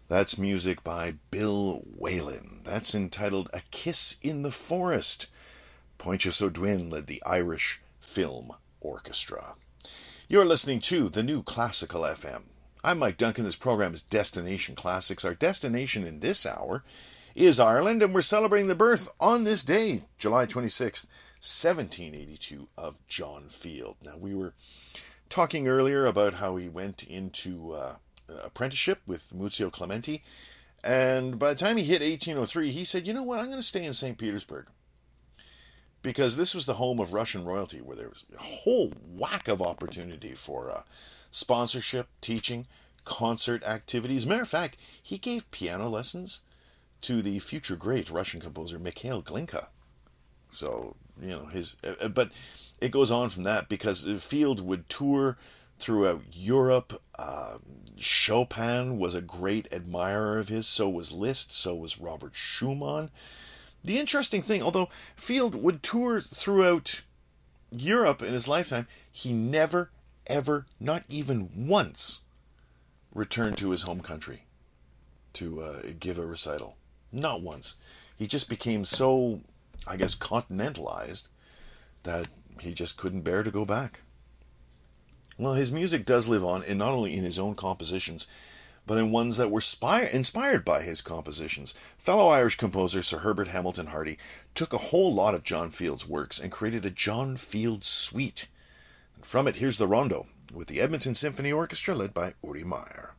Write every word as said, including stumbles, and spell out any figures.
That's music by Bill Whalen. That's entitled A Kiss in the Forest. Pointus O'Dwyn led the Irish Film Orchestra. You're listening to the New Classical F M. I'm Mike Duncan. This program is Destination Classics. Our destination in this hour is Ireland, and we're celebrating the birth on this day, July twenty-sixth, seventeen eighty-two, of John Field. Now, we were talking earlier about how he went into uh, apprenticeship with Muzio Clementi, and by the time he hit eighteen oh three, he said, you know what, I'm going to stay in Saint Petersburg, because this was the home of Russian royalty, where there was a whole whack of opportunity for uh, sponsorship, teaching, concert activities. As a matter of fact, he gave piano lessons to the future great Russian composer Mikhail Glinka. So, you know, his, uh, but it goes on from that, because Field would tour throughout Europe. Uh, Chopin was a great admirer of his, so was Liszt, so was Robert Schumann. The interesting thing, although Field would tour throughout Europe in his lifetime, he never, ever, not even once, returned to his home country to uh, give a recital. Not once. He just became so, I guess, continentalized that he just couldn't bear to go back. Well, his music does live on, and not only in his own compositions, but in ones that were spire, inspired by his compositions. Fellow Irish composer Sir Herbert Hamilton Hardy took a whole lot of John Field's works and created a John Field suite. And from it, here's the Rondo, with the Edmonton Symphony Orchestra led by Uri Meyer.